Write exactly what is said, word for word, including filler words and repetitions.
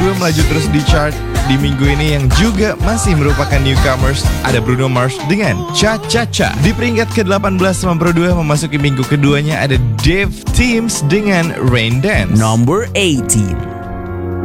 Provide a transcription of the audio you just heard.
dua melaju terus di chart di minggu ini yang juga masih merupakan newcomers. Ada Bruno Mars dengan Cha Cha Cha. Di peringkat ke delapan belas sembilan puluh dua memasuki minggu keduanya ada Dave Teams dengan Rain Dance. Number eighteen.